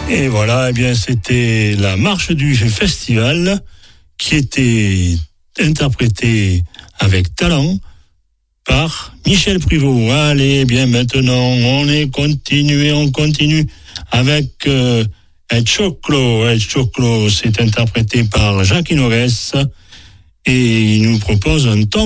Et voilà, eh bien, c'était la marche du festival qui était interprétée avec talent par Michel Privot. Allez, bien maintenant, on continue avec El Choclo. El Choclo, c'est interprété par Jacques Hinores et il nous propose un temps